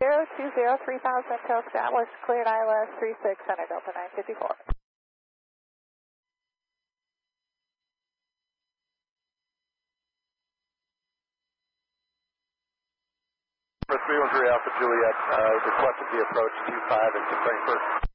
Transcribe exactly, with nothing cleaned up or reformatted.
zero two zero three thousand, tail established, cleared I L S three six, center Delta nine fifty-four. For three one three Alpha Juliet, uh, requested the approach two five into Frankfurt.